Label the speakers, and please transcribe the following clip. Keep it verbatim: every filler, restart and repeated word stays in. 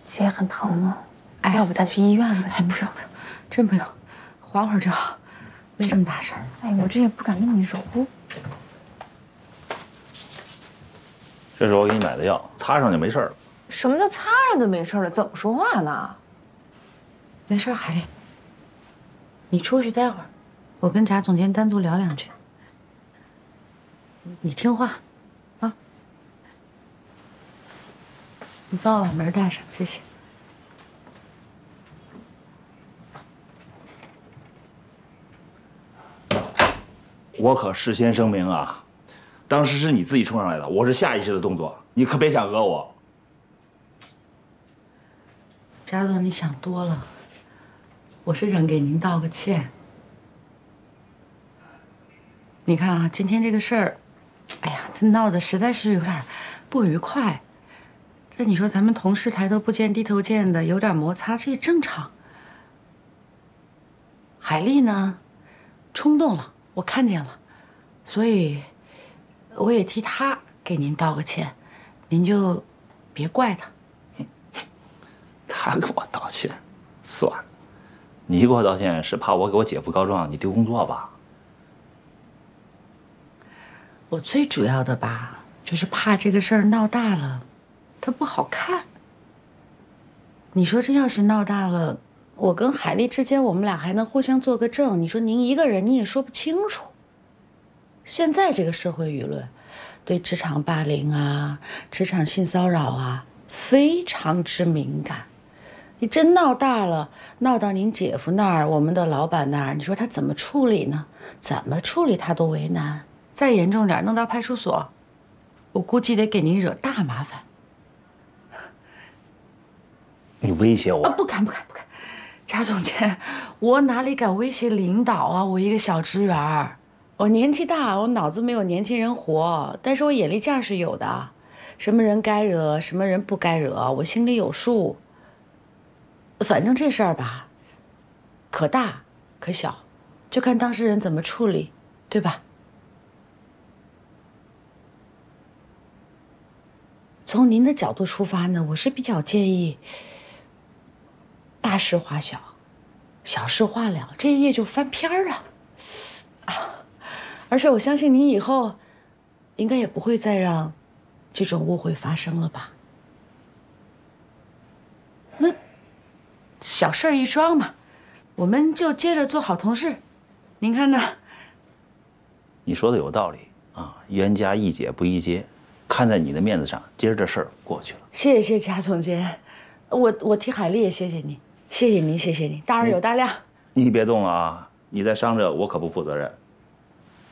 Speaker 1: 姐很疼吗？
Speaker 2: 哎，
Speaker 1: 要不咱去医院吧？
Speaker 2: 哎，不用不用，真不用，缓会儿就好，没什么大事儿。
Speaker 1: 哎，我这也不敢那么揉。
Speaker 3: 这是我给你买的药，擦上就没事了。
Speaker 1: 什么叫擦上就没事了？怎么说话呢？
Speaker 2: 没事，海丽，你出去待会儿，我跟贾总监单独聊两句。你听话，啊。你帮我把门带上，谢谢。
Speaker 3: 我可事先声明啊，当时是你自己冲上来的，我是下意识的动作，你可别想讹我。
Speaker 2: 贾总，你想多了，我是想给您道个歉。你看啊，今天这个事儿，哎呀，这闹得实在是有点不愉快。这你说咱们同事抬头不见低头见的，有点摩擦，这也正常。海丽呢，冲动了，我看见了，所以我也替她给您道个歉，您就别怪她。
Speaker 3: 他给我道歉，算了，你给我道歉是怕我给我姐夫告状，你丢工作吧？
Speaker 2: 我最主要的吧，就是怕这个事儿闹大了，它不好看。你说这要是闹大了，我跟海丽之间，我们俩还能互相做个证。你说您一个人你也说不清楚。现在这个社会舆论，对职场霸凌啊、职场性骚扰啊，非常之敏感。你真闹大了，闹到您姐夫那儿，我们的老板那儿，你说他怎么处理呢？怎么处理他都为难。再严重点，弄到派出所，我估计得给您惹大麻烦。
Speaker 3: 你威胁我？
Speaker 2: 啊，不敢不敢不敢，贾总监，我哪里敢威胁领导啊？我一个小职员儿，我年纪大，我脑子没有年轻人活，但是我眼力劲儿是有的。什么人该惹，什么人不该惹，我心里有数。反正这事儿吧，可大可小，就看当事人怎么处理，对吧？从您的角度出发呢，我是比较建议大事化小，小事化了，这一页就翻篇儿了啊！而且我相信您以后应该也不会再让这种误会发生了吧？那小事儿一桩嘛，我们就接着做好同事，您看呢？
Speaker 3: 你说的有道理啊，冤家宜解不宜结，看在你的面子上，今儿这事儿过去了。
Speaker 2: 谢谢贾总监，我我替海丽也谢谢你，谢谢您，谢谢您，大人有大量。
Speaker 3: 你别动了啊，你再伤着我可不负责任。